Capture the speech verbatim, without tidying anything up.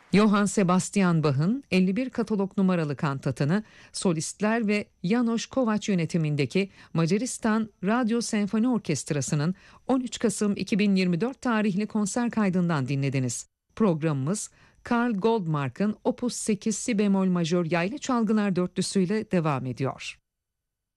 Johann Sebastian Bach'ın elli bir katalog numaralı kantatını solistler ve János Kovács yönetimindeki Macaristan Radyo Senfoni Orkestrası'nın on üç Kasım iki bin yirmi dört tarihli konser kaydından dinlediniz. Programımız Karl Goldmark'ın Opus sekiz Si bemol majör yaylı çalgılar dörtlüsüyle devam ediyor.